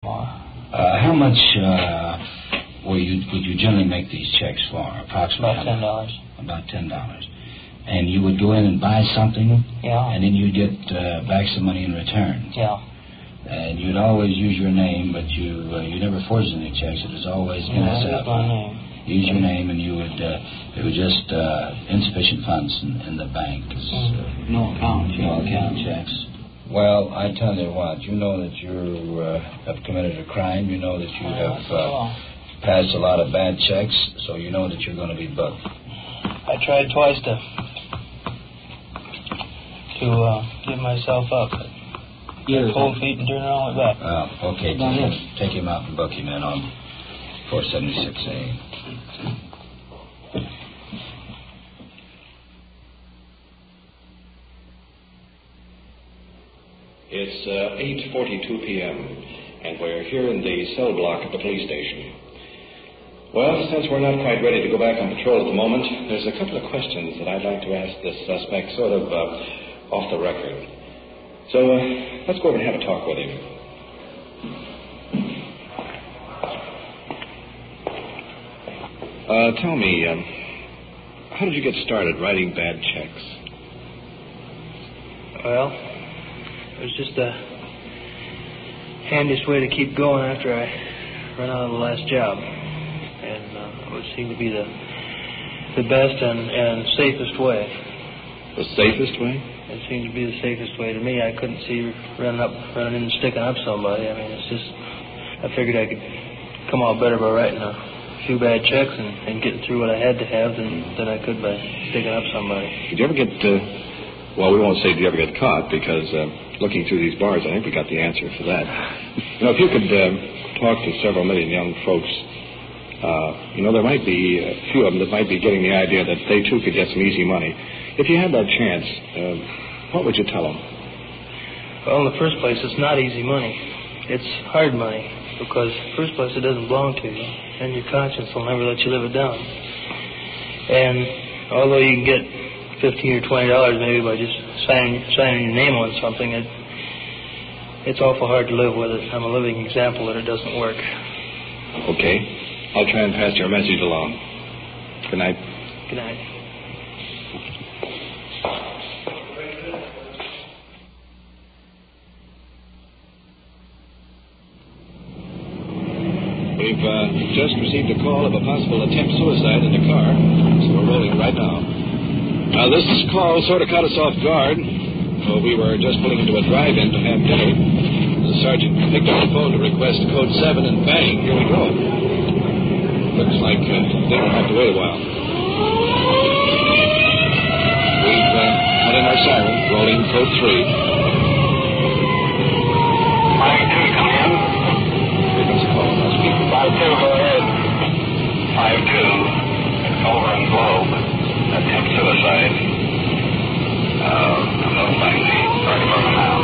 How much would you generally make these checks for? Approximately about $10. About $10. And you would go in and buy something? Yeah. And then you'd get back some money in return? Yeah. And you'd always use your name, but you never forged any checks. It was always NSF. My name. Use your name, and you would. It was just insufficient funds in the bank. No account. No account checks. Well, I tell you what. You know that you have committed a crime. You know that you have passed a lot of bad checks. So you know that you're going to be booked. I tried twice to give myself up. Cold feet and turn around like that. Oh, okay. Take him out and book him in on 476A. It's 8:42 p.m., and we're here in the cell block at the police station. Well, since we're not quite ready to go back on patrol at the moment, there's a couple of questions that I'd like to ask this suspect sort of off the record. So let's go over and have a talk with him. Tell me, how did you get started writing bad checks? Well, it was just the handiest way to keep going after I ran out of the last job. And it would seem to be the best and safest way. The safest way? It seemed to be the safest way to me. I couldn't see running in and sticking up somebody. I mean, it's just, I figured I could come out better by writing a few bad checks and getting through what I had to have than I could by sticking up somebody. Did you ever get, well, we won't say did you ever get caught, because looking through these bars, I think we got the answer for that. You know, if you could talk to several million young folks, there might be a few of them that might be getting the idea that they too could get some easy money. If you had that chance, what would you tell them? Well, in the first place, it's not easy money. It's hard money, because in the first place, it doesn't belong to you, and your conscience will never let you live it down. And although you can get $15 or $20 maybe by just signing your name on something, it's awful hard to live with it. I'm a living example that it doesn't work. Okay. I'll try and pass your message along. Good night. Good night. We've just received a call of a possible attempt suicide in the car, so we're rolling right now. This call sort of caught us off guard. We were just pulling into a drive-in to have dinner. The sergeant picked up the phone to request code 7, and bang, here we go. Looks like dinner will have to wait a while. We've put in our siren, rolling code 3. 5-2, come in. Here comes a call. I'll speak. 5-2, go ahead. 5-2, over in Globe. Attempt suicide. I'm notifying the fire department now.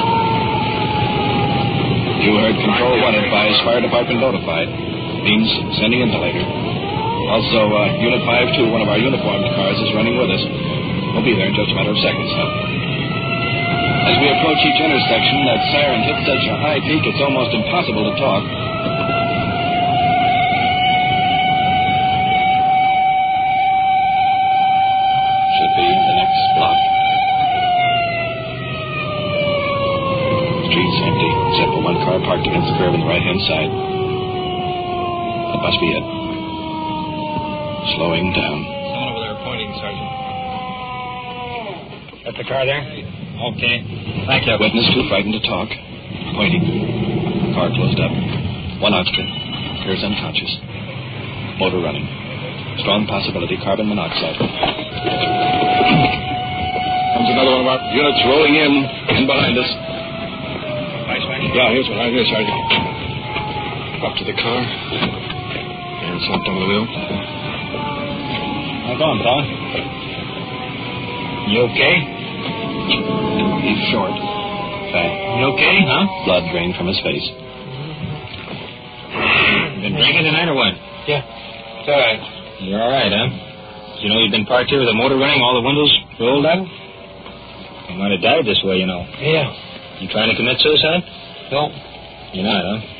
You heard control 1 advise fire department notified. Means sending interlator. Also, Unit 5-2, one of our uniformed cars, is running with us. We'll be there in just a matter of seconds now. As we approach each intersection, that siren hits such a high peak it's almost impossible to talk. Should be the next block. Street's empty, except for one car parked against the curb on the right-hand side. That must be it. Slowing down. Someone over there pointing, Sergeant. Got the car there? Okay. Thank you. Witness too frightened to talk. Pointing. Car closed up. One occupant. Appears unconscious. Motor running. Strong possibility carbon monoxide. Comes another one of our units rolling in behind us. Yeah, here's one right here, Sergeant. Up to the car. There's something on the wheel. How going, fella? You okay? He's short. Fat. You okay, huh? Blood drained from his face. Been drinking tonight or what? Yeah. It's all right. You're all right, huh? You know you've been parked here with the motor running, all the windows rolled out? You might have died this way, you know. Yeah. You trying to commit suicide? No. You're not, huh?